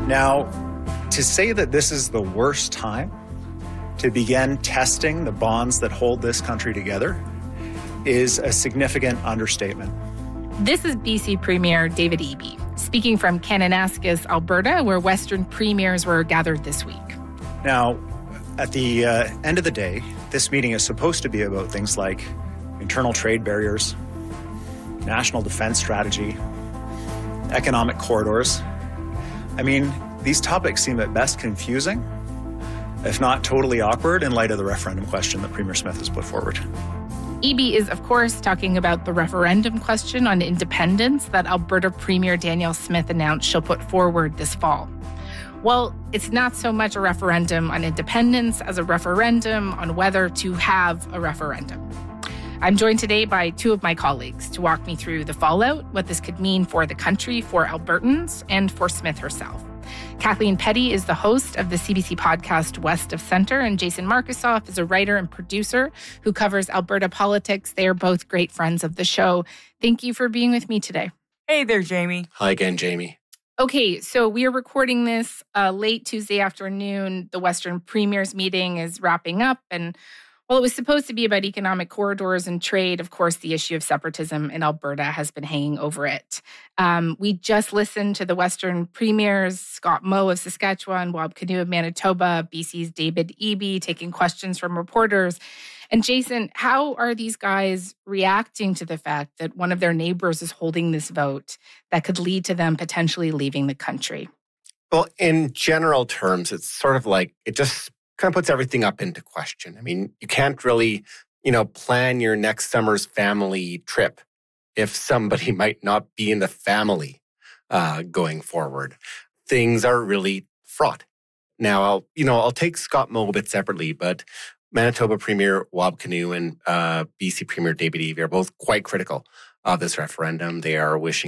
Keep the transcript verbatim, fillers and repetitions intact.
Now, to say that this is the worst time to begin testing the bonds that hold this country together is a significant understatement. This is B C Premier David Eby, speaking from Kananaskis, Alberta, where Western premiers were gathered this week. Now, at the uh, end of the day, this meeting is supposed to be about things like internal trade barriers, national defense strategy, economic corridors. I mean, these topics seem at best confusing, if not totally awkward, in light of the referendum question that Premier Smith has put forward. Eby is, of course, talking about the referendum question on independence that Alberta Premier Danielle Smith announced she'll put forward this fall. Well, it's not so much a referendum on independence as a referendum on whether to have a referendum. I'm joined today by two of my colleagues to walk me through the fallout, what this could mean for the country, for Albertans, and for Smith herself. Kathleen Petty is the host of the C B C podcast West of Centre, and Jason Markusoff is a writer and producer who covers Alberta politics. They are both great friends of the show. Thank you for being with me today. Hey there, Jamie. Hi again, Jamie. Okay, so we are recording this uh, late Tuesday afternoon. The Western Premiers meeting is wrapping up, and while it was supposed to be about economic corridors and trade, of course, the issue of separatism in Alberta has been hanging over it. Um, we just listened to the Western Premiers, Scott Moe of Saskatchewan, Wab Kinew of Manitoba, B C's David Eby, taking questions from reporters. And Jason, how are these guys reacting to the fact that one of their neighbors is holding this vote that could lead to them potentially leaving the country? Well, in general terms, it's sort of like it just kind of puts everything up into question. I mean, you can't really, you know, plan your next summer's family trip if somebody might not be in the family uh, going forward. Things are really fraught. Now, I'll, you know, I'll take Scott Moe a bit separately, but Manitoba Premier Wab Kinew and uh, B C Premier David Eby are both quite critical of this referendum. They are wishing